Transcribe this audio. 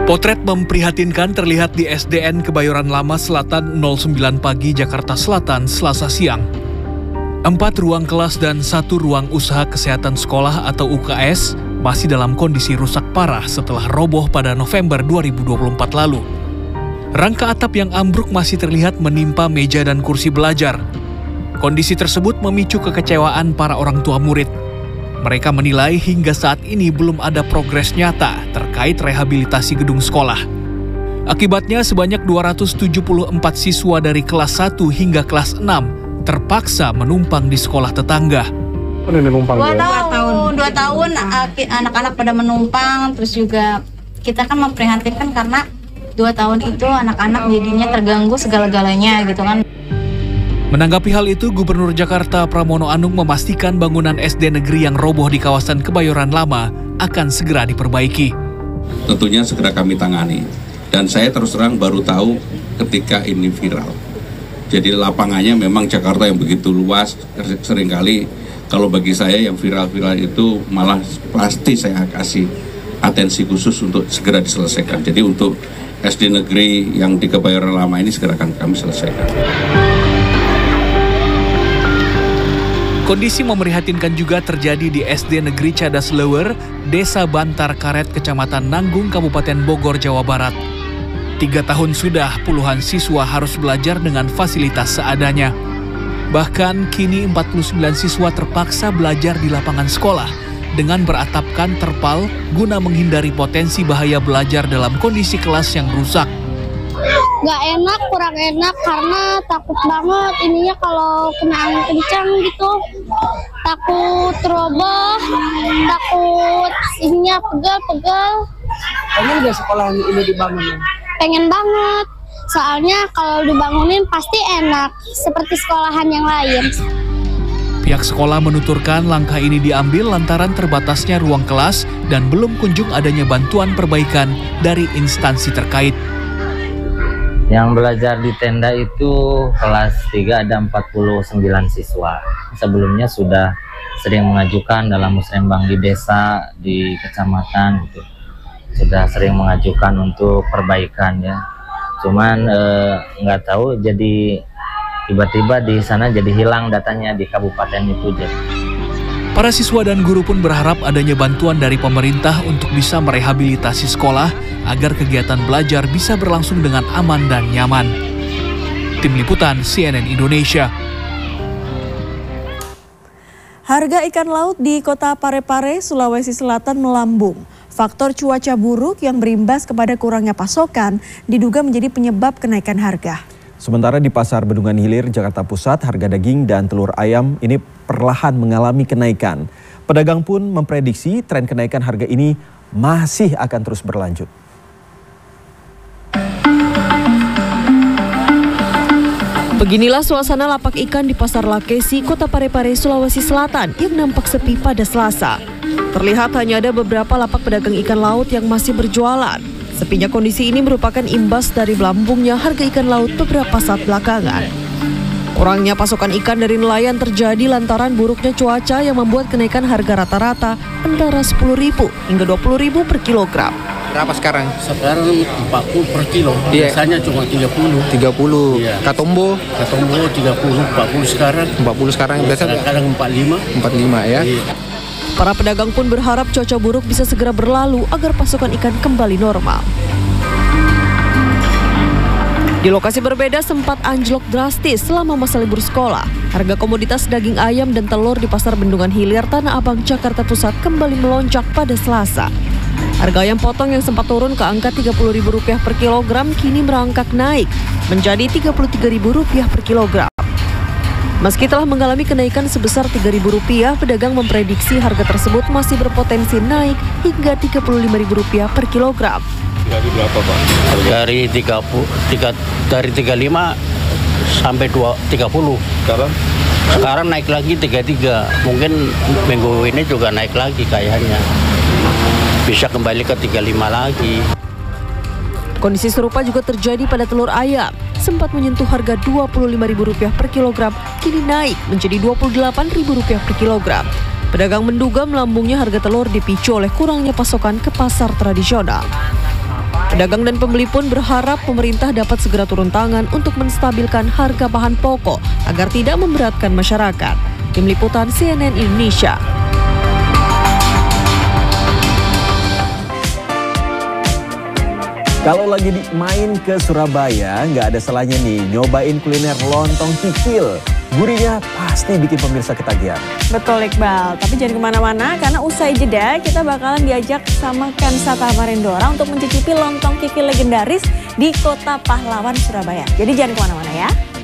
Potret memprihatinkan terlihat di SDN Kebayoran Lama Selatan 09 pagi Jakarta Selatan Selasa siang. 4 ruang kelas dan 1 ruang usaha kesehatan sekolah atau UKS masih dalam kondisi rusak parah setelah roboh pada November 2024 lalu. Rangka atap yang ambruk masih terlihat menimpa meja dan kursi belajar. Kondisi tersebut memicu kekecewaan para orang tua murid. Mereka menilai hingga saat ini belum ada progres nyata terkait rehabilitasi gedung sekolah. Akibatnya sebanyak 274 siswa dari kelas 1 hingga kelas 6 terpaksa menumpang di sekolah tetangga. 2 tahun anak-anak pada menumpang, terus juga kita kan memprihatinkan karena 2 tahun itu anak-anak jadinya terganggu segala-galanya gitu kan. Menanggapi hal itu, Gubernur Jakarta Pramono Anung memastikan bangunan SD negeri yang roboh di kawasan Kebayoran Lama akan segera diperbaiki. Tentunya segera kami tangani. Dan saya terus terang baru tahu ketika ini viral. Jadi lapangannya memang Jakarta yang begitu luas, seringkali kalau bagi saya yang viral-viral itu malah pasti saya kasih atensi khusus untuk segera diselesaikan. Jadi untuk SD negeri yang di Kebayoran Lama ini segera akan kami selesaikan. Kondisi memprihatinkan juga terjadi di SD Negeri Cadas Lower, Desa Bantar Karet, Kecamatan Nanggung, Kabupaten Bogor, Jawa Barat. 3 tahun sudah puluhan siswa harus belajar dengan fasilitas seadanya. Bahkan kini 49 siswa terpaksa belajar di lapangan sekolah dengan beratapkan terpal guna menghindari potensi bahaya belajar dalam kondisi kelas yang rusak. Nggak enak, kurang enak karena takut banget ininya kalau kena angin kencang gitu. Takut roboh, takut ininya pegel-pegel. Pengen nggak sekolah ini dibangun? Pengen banget, soalnya kalau dibangunin pasti enak, seperti sekolahan yang lain. Pihak sekolah menuturkan langkah ini diambil lantaran terbatasnya ruang kelas dan belum kunjung adanya bantuan perbaikan dari instansi terkait. Yang belajar di tenda itu kelas 3 ada 49 siswa. Sebelumnya sudah sering mengajukan dalam musrembang di desa, di kecamatan gitu. Sudah sering mengajukan untuk perbaikan ya. Cuman nggak tahu jadi tiba-tiba di sana jadi hilang datanya di kabupaten itu. Para siswa dan guru pun berharap adanya bantuan dari pemerintah untuk bisa merehabilitasi sekolah agar kegiatan belajar bisa berlangsung dengan aman dan nyaman. Tim Liputan CNN Indonesia. Harga ikan laut di Kota Parepare, Sulawesi Selatan melambung. Faktor cuaca buruk yang berimbas kepada kurangnya pasokan diduga menjadi penyebab kenaikan harga. Sementara di Pasar Bendungan Hilir, Jakarta Pusat, harga daging dan telur ayam ini perlahan mengalami kenaikan. Pedagang pun memprediksi tren kenaikan harga ini masih akan terus berlanjut. Beginilah suasana lapak ikan di Pasar Lakesi, Kota Parepare, Sulawesi Selatan yang nampak sepi pada Selasa. Terlihat hanya ada beberapa lapak pedagang ikan laut yang masih berjualan. Sepinya kondisi ini merupakan imbas dari melambungnya harga ikan laut beberapa saat belakangan. Kurangnya pasokan ikan dari nelayan terjadi lantaran buruknya cuaca yang membuat kenaikan harga rata-rata antara 10.000 hingga 20.000 per kilogram. Berapa sekarang? Sekarang 40 per kilo, biasanya cuma 30. 30. Iya. Katombo? Katombo 30, 40 sekarang. 40 sekarang, biasanya? Kadang 45. 45 ya? Iya. Para pedagang pun berharap cuaca buruk bisa segera berlalu agar pasokan ikan kembali normal. Di lokasi berbeda sempat anjlok drastis selama masa libur sekolah. Harga komoditas daging ayam dan telur di Pasar Bendungan Hilir, Tanah Abang, Jakarta Pusat kembali melonjak pada Selasa. Harga ayam potong yang sempat turun ke angka Rp30.000 per kilogram kini merangkak naik menjadi Rp33.000 per kilogram. Meski telah mengalami kenaikan sebesar Rp3.000, pedagang memprediksi harga tersebut masih berpotensi naik hingga Rp35.000 per kilogram. Dari berapa, Pak? Dari 35 sampai 30. Sekarang naik lagi 33. Mungkin minggu ini juga naik lagi kayaknya. Bisa kembali ke 35 lagi. Kondisi serupa juga terjadi pada telur ayam. Sempat menyentuh harga Rp25.000 per kilogram, kini naik menjadi Rp28.000 per kilogram. Pedagang menduga melambungnya harga telur dipicu oleh kurangnya pasokan ke pasar tradisional. Pedagang dan pembeli pun berharap pemerintah dapat segera turun tangan untuk menstabilkan harga bahan pokok agar tidak memberatkan masyarakat. Tim Liputan CNN Indonesia. Kalau lagi main ke Surabaya, nggak ada salahnya nih nyobain kuliner lontong kikil. Gurihnya pasti bikin pemirsa ketagihan. Betul Iqbal, tapi jangan kemana-mana karena usai jeda kita bakalan diajak sama Kansa Tamarindora untuk mencicipi lontong kikil legendaris di Kota Pahlawan, Surabaya. Jadi jangan kemana-mana ya.